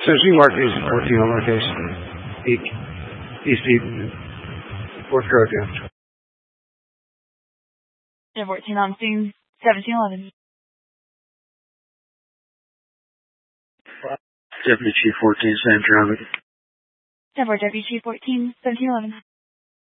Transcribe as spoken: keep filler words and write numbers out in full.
Essentially marked as fourteen lowercase. East, East Eden. Fourth Road, yeah. ten fourteen on scene. seventeen eleven. Deputy Chief fourteen, same traffic. ten four Deputy Chief fourteen, seventeen eleven.